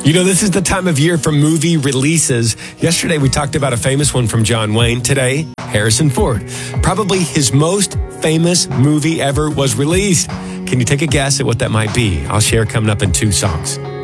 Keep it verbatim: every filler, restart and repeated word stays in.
You know, this is the time of year for movie releases. Yesterday, we talked about a famous one from John Wayne. Today, Harrison Ford. Probably his most famous movie ever was released. Can you take a guess at what that might be? I'll share coming up in two songs.